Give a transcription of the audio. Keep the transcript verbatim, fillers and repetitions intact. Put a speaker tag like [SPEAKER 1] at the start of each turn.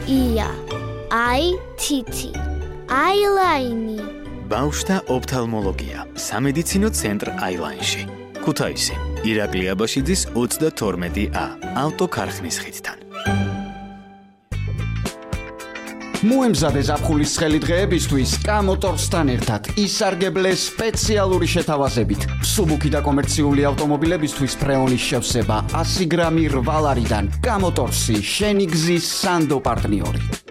[SPEAKER 1] ია, აი თითი, აილაინი.
[SPEAKER 2] ბავშვთა ოფთალმოლოგია, სამედიცინო ცენტრ აილაინში. ქუთაისი, ირაკლი აბაშიძის ოცდათორმეტი ა, ავტოქარხნის ხიდთან.
[SPEAKER 3] მოემზადე ზაფხულის ცხელი დღეებისთვის კამოტორსთან ერთად ისარგებლე სპეციალური შეთავაზებით. სუბუქი და კომერციული ავტომობილებისთვის ფრეონის შევსება ასი გრამი რვა ლარიდან. კამოტორსი, შენი გზის სანდო პარტნიორი.